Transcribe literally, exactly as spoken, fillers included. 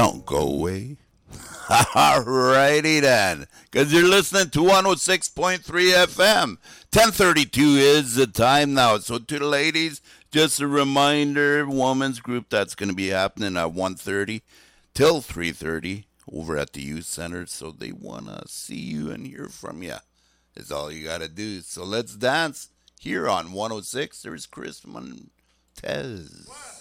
Don't go away. Alrighty then, because you're listening to one oh six point three F M. ten thirty-two is the time now. So to the ladies, just a reminder, women's group that's going to be happening at one thirty till three thirty over at the youth center. So they want to see you and hear from you. Is all you got to do. So let's dance here on one oh six. There's Chris Montez.